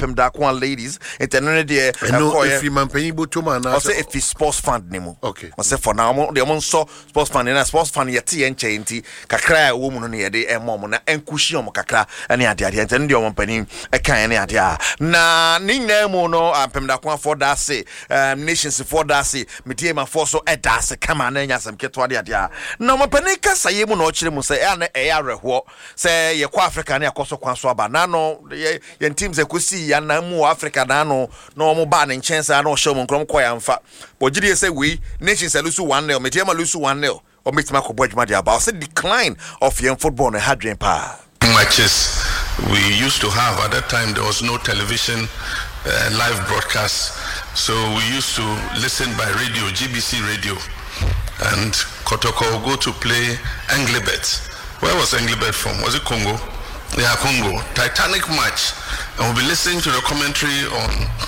Pemdakwan ladies. It's another day. If you man paying butuma na. I say if it's sports fund nemo. Okay. I say for now, the amount so sports fund and sports fund yeti and chainti kakra woman on the and mom na enkushi on kakra and the idea and the one penny a kind idea. Na nina mono Pemdakwan for that say nations for that say Mitiema for so at that come on and some ketwa dia. No my penika say mu no chire say and say ye kwa Africa na yakoso kwanso aba na no ye teams ekosi ya na mu Africa na no mo ba ne nkyense na o show mu nkrom koya mfa bogide say we nations lose 1-0 Metiema lose 1-0 or metima ko bojuma dia about say decline of young football na hadren pa matches we used to have. At that time there was no television live broadcast, so we used to listen by radio, GBC radio, and Kotoko will go to play Englebert. Where was Englebert from? Was it Congo? Yeah, Congo. Titanic match. And we'll be listening to the commentary on,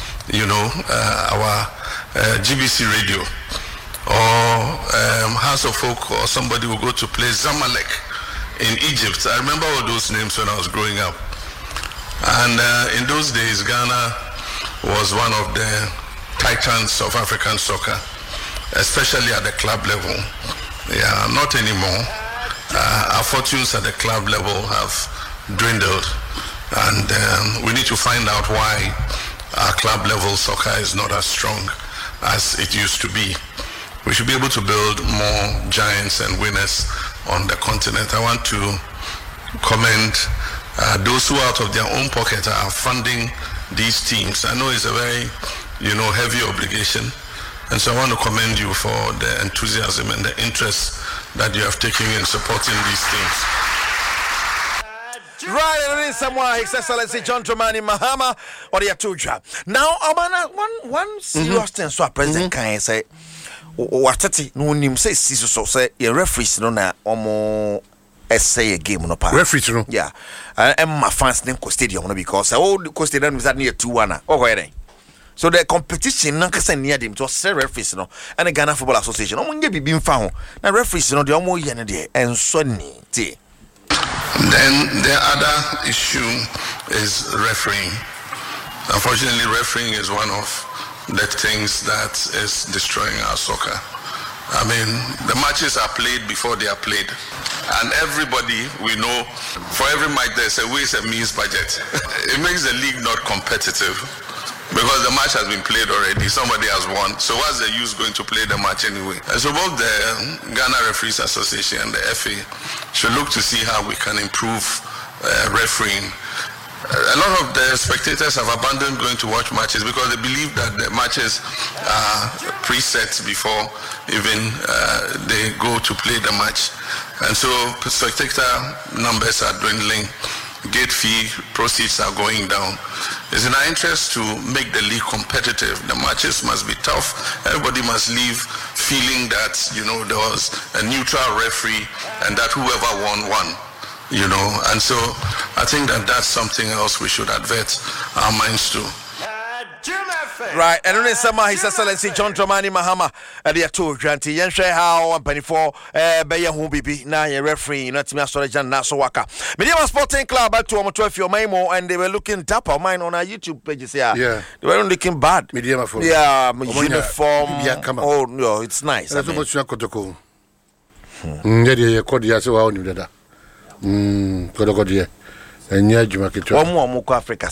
our GBC radio. Or House of Folk or somebody will go to play Zamalek in Egypt. I remember all those names when I was growing up. And in those days, Ghana was one of the titans of African soccer, especially at the club level. Yeah, not anymore. Our fortunes at the club level have dwindled, and we need to find out why our club level soccer is not as strong as it used to be. We should be able to build more giants and winners on the continent. I want to commend those who out of their own pocket are funding these teams. I know it's a very, heavy obligation. And so I want to commend you for the enthusiasm and the interest that you have taken in supporting these teams. Right, and it is someone, His Excellency John Dramani Mahama or the Atuja. Now, one serious thing, so President can say, what no name says, so say, a referee, no, na, essay a game, no, referee, yeah, and my fans name Stadium, because all the Stadium is at near 2-1. Oh, where so the competition nankasa near them to say referees no and the Ghana Football Association omo nge bibim fa ho na referees no de omo ye ne de enso ni ti. Then the other issue is refereeing. Unfortunately, refereeing is one of the things that is destroying our soccer. I mean, the matches are played before they are played, and everybody we know, for every match there's a ways and means budget. It makes the league not competitive. Because the match has been played already, somebody has won. So what's the use going to play the match anyway? And so both the Ghana Referees Association and the FA should look to see how we can improve refereeing. A lot of the spectators have abandoned going to watch matches because they believe that the matches are preset before even they go to play the match. And so spectator numbers are dwindling. Gate fee proceeds are going down. It's in our interest to make the league competitive. The matches must be tough. Everybody must leave feeling that, there was a neutral referee and that whoever won. And so I think that that's something else we should advert our minds to. Right, and then some His Excellency John Dramani Mahama at the Atu Granty, Yenshre how 24 Bayer Hubibi, now a referee, not me storage and Nasowaka. Metiema Sporting Club at 12 your Maimo, and they were looking dapper mine on our YouTube pages here. Yeah, they weren't looking bad. Metiema for uniform. Oh no, it's nice. That's much Kotoko. Yeah, Kodia, so I knew that. Kodokodia. And yeah, one more Africa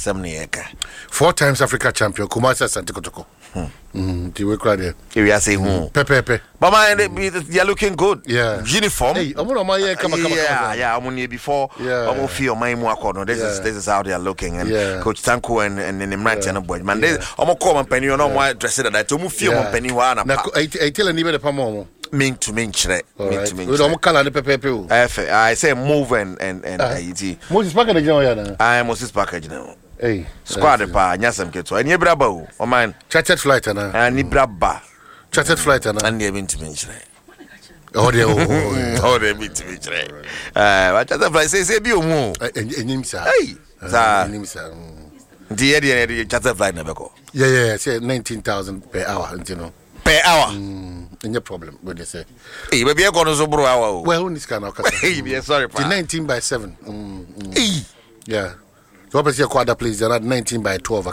4 times Africa champion, Kumasi Asante Kotoko. The way crowd there. We are saying, Pepe. But they are looking good. Yeah. Uniform. Hey, I'm I'm on here before. I'm on feel my more. This is how they are looking. And Coach Tanko and Nimrat and boy. Man, I'm a common penny. You know why dress it that to move feel penny one. I tell anybody Pamo. Mean to mean, we don't color the Pepe. I say move and it. Moses Parker, I am Moses Parker. Hey, squad pa nyasam keto ani braba o man chartered flight na ani braba chartered flight na ani ebintimi nchire oh dey ebintimi nchire what chartered flight say bi omu enyim sa hey sa enyim sa the chartered flight na beko yeah say 19,000 per hour per hour any problem what they say hey baby e go no so bro hour well this kind of hey sorry pa 19 by 7 yeah so what is your quarter please there are 19 by 12